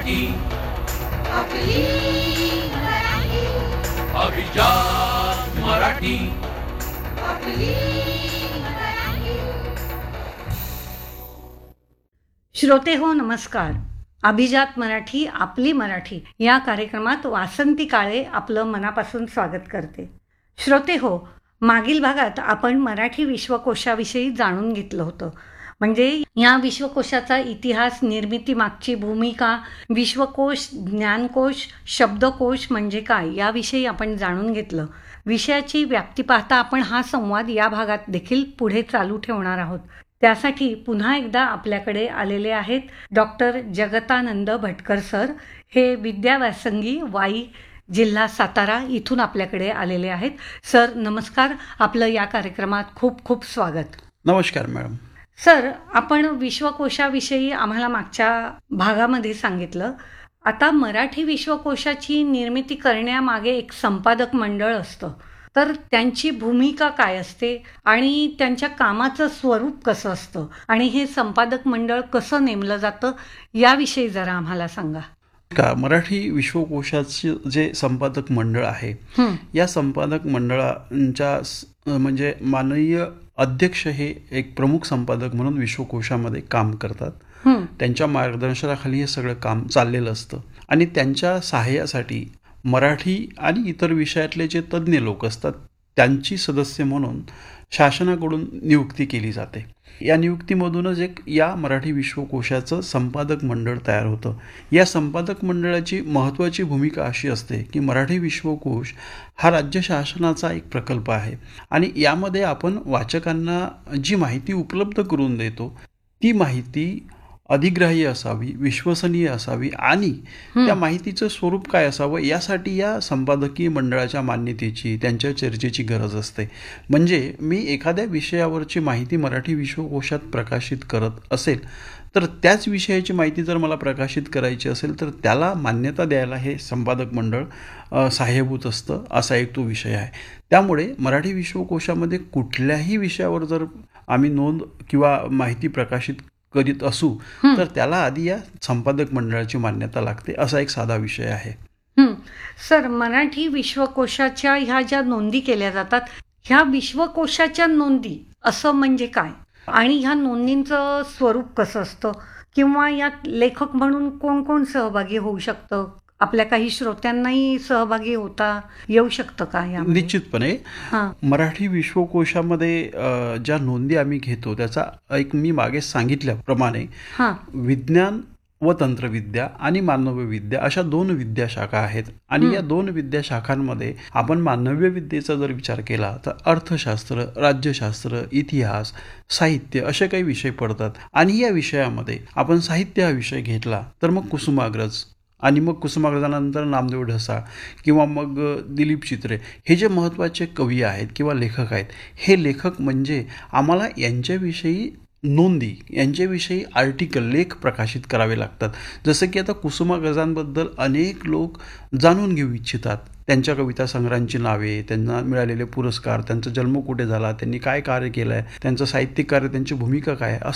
मराठी, आपली मराठी, अभिजात मराठी. आपली मराठी. श्रोते हो नमस्कार. अभिजात मराठी आपली मराठी या कार्यक्रमात वासंती काळे आपलं मनापासून स्वागत करते. श्रोते हो, मागील भागात आपण मराठी विश्वकोशाविषयी जाणून घेतलं होतं. म्हणजे या विश्वकोशाचा इतिहास, निर्मिती मागची भूमिका, विश्वकोश, ज्ञानकोश, शब्दकोश म्हणजे काय याविषयी आपण जाणून घेतलं. विषयाची व्याप्ती पाहता आपण हा संवाद या भागात देखील पुढे चालू ठेवणार आहोत. त्यासाठी पुन्हा एकदा आपल्याकडे आलेले आहेत डॉक्टर जगतानंद भटकर सर. हे विद्याव्यासंगी, वाई, जिल्हा सातारा इथून आपल्याकडे आलेले आहेत. सर नमस्कार, आपलं या कार्यक्रमात खूप खूप स्वागत. नमस्कार मॅडम. सर, आपण विश्वकोशाविषयी आम्हाला मागच्या भागामध्ये सांगितलं. आता मराठी विश्वकोशाची निर्मिती करण्यामागे एक संपादक मंडळ असतं, तर त्यांची भूमिका काय असते आणि त्यांच्या कामाचं स्वरूप कसं असतं आणि हे संपादक मंडळ कसं नेमलं जातं याविषयी जरा आम्हाला सांगा. मराठी विश्वकोशाचे जे संपादक मंडळ आहे, या संपादक मंडळांच्या म्हणजे माननीय अध्यक्ष हे एक प्रमुख संपादक म्हणून विश्वकोशामध्ये काम करतात. त्यांच्या मार्गदर्शनाखाली हे सगळं काम चाललेलं असतं आणि त्यांच्या सहाय्यासाठी मराठी आणि इतर विषयातले जे तज्ज्ञ लोक असतात त्यांची सदस्य म्हणून शासनाकडून नियुक्ती केली जाते. या नियुक्तीमधूनच एक या मराठी विश्वकोशाचं संपादक मंडळ तयार होतं. या संपादक मंडळाची महत्त्वाची भूमिका अशी असते की मराठी विश्वकोश हा राज्य शासनाचा एक प्रकल्प आहे आणि यामध्ये आपण वाचकांना जी माहिती उपलब्ध करून देतो ती माहिती अधिग्राह्य असावी, विश्वसनीय असावी आणि त्या माहितीचं स्वरूप काय असावं यासाठी या संपादकीय मंडळाच्या मान्यतेची, त्यांच्या चर्चेची गरज असते. म्हणजे मी एखाद्या विषयावरची माहिती मराठी विश्वकोशात प्रकाशित करत असेल तर त्याच विषयाची माहिती जर मला प्रकाशित करायची असेल तर त्याला मान्यता द्यायला हे संपादक मंडळ सहाय्यभूत असतं. असा एक तो विषय आहे. त्यामुळे मराठी विश्वकोशामध्ये कुठल्याही विषयावर जर आम्ही नोंद किंवा माहिती प्रकाशित करीत असू तर त्याला आधी या संपादक मंडळाची मान्यता लागते. असा एक साधा विषय आहे. सर, मराठी विश्वकोशाच्या ह्या ज्या नोंदी केल्या जातात, ह्या विश्वकोशाच्या नोंदी असं म्हणजे काय आणि ह्या नोंदींचं स्वरूप कसं असतं किंवा यात लेखक म्हणून कोण कोण सहभागी होऊ शकतं? आपल्या काही श्रोत्यांनाही सहभागी होता येऊ शकतं का? निश्चितपणे मराठी विश्वकोशामध्ये ज्या नोंदी आम्ही घेतो त्याचा एक मी मागे सांगितल्याप्रमाणे विज्ञान व तंत्रविद्या आणि मानव्य विद्या अशा 2 विद्याशाखा आहेत आणि या 2 विद्याशाखांमध्ये आपण मानव्य विद्येचा जर विचार केला तर अर्थशास्त्र, राज्यशास्त्र, इतिहास, साहित्य असे काही विषय पडतात. आणि या विषयामध्ये आपण साहित्य हा विषय घेतला तर मग कुसुमाग्रज आणि मग कुसुमाग्रजानंतर नामदेव ढसाळ किंवा मग दिलीप चित्रे हे जे महत्त्वाचे कवी आहेत किंवा लेखक आहेत, हे लेखक म्हणजे आम्हाला यांच्याविषयी नोंदी, यांच्याविषयी आर्टिकल, लेख प्रकाशित करावे लागतात. जसं की आता कुसुमाग्रजांबद्दल अनेक लोक जाणून घेऊ इच्छितात. त्यांच्या कविता संग्रहांची नावे, त्यांना मिळालेले पुरस्कार, त्यांचा जन्म कुठे झाला, त्यांनी काय कार्य केलं आहे, त्यांचं साहित्यिक कार्य, त्यांची भूमिका काय,